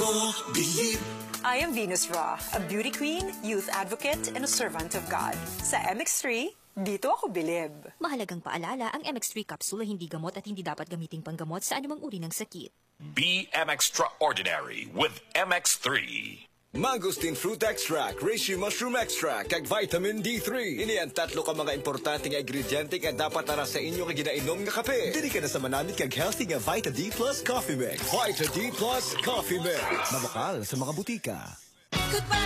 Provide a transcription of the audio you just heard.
bilib. I am Venus Raw, a beauty queen, youth advocate, and a servant of God. Sa MX3, dito ako bilib. Mahalagang paalala, ang MX3 capsule ay hindi gamot at hindi dapat gamiting panggamot sa anumang uri ng sakit. Be extraordinary with MX3. Mangosteen Fruit Extract, Reishi Mushroom Extract, kag Vitamin D3. Ini ang tatlo ka mga importante nga ingrediente nga dapat tara sa inyo nga ginainom nga kape. Dili ka na sa manamit kag healthy nga Vita D Plus Coffee Mix. Vita D Plus Coffee Mix. Mabakal sa mga butika.